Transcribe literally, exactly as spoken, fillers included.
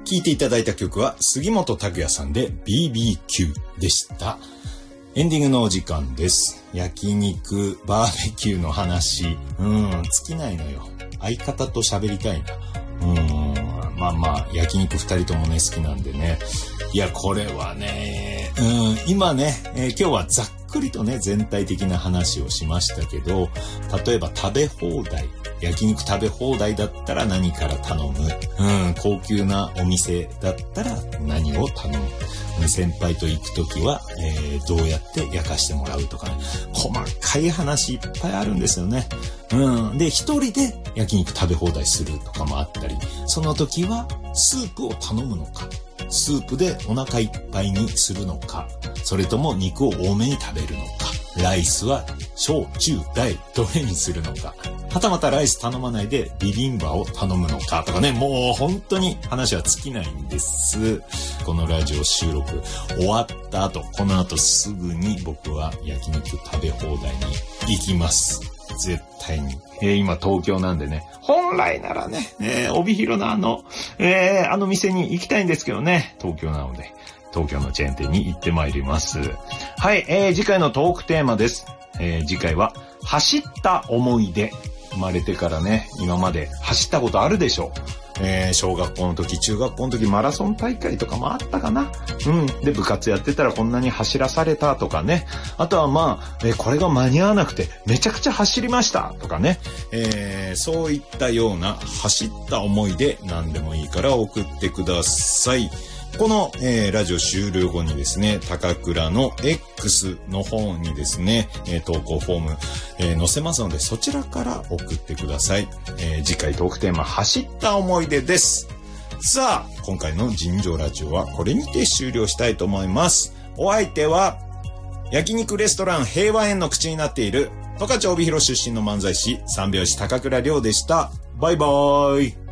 聴いていただいた曲は杉本拓也さんで ビービーキュー でした。エンディングのお時間です。焼肉、バーベキューの話、うーん、尽きないのよ。相方と喋りたいな。うーん、まあまあ、焼肉二人ともね、好きなんでね。いや、これはね、うん、今ね、えー、今日はざっくりとね、全体的な話をしましたけど、例えば食べ放題、焼肉食べ放題だったら何から頼む、うん、高級なお店だったら何を頼む、先輩と行くときは、えー、どうやって焼かしてもらうとかね、細かい話いっぱいあるんですよね。うん、で、一人で焼肉食べ放題するとかもあったり、その時はスープを頼むのか、スープでお腹いっぱいにするのか、それとも肉を多めに食べるのか、ライスは小中大どれにするのか、はたまたライス頼まないでビビンバを頼むのかとかね、もう本当に話は尽きないんです。このラジオ収録終わった後、この後すぐに僕は焼肉食べ放題に行きます。絶対に。えー、今東京なんでね、本来ならね、えー、帯広のあの、えー、あの店に行きたいんですけどね、東京なので、東京のチェーン店に行ってまいります。はい、えー、次回のトークテーマです。えー、次回は、走った思い出。生まれてからね、今まで走ったことあるでしょう。えー、小学校の時、中学校の時、マラソン大会とかもあったかな。うん。で、部活やってたらこんなに走らされたとかね。あとはまあ、えー、これが間に合わなくて、めちゃくちゃ走りましたとかね。えー、そういったような走った思い出、何でもいいから送ってください。この、えー、ラジオ終了後にですね、高倉の X の方にですね、えー、投稿フォーム、えー、載せますので、そちらから送ってください。えー、次回トークテーマ、走った思い出です。さあ、今回の尋常ラジオはこれにて終了したいと思います。お相手は、焼肉レストラン平和園の口になっている、十勝帯広出身の漫才師、三拍子高倉涼でした。バイバーイ。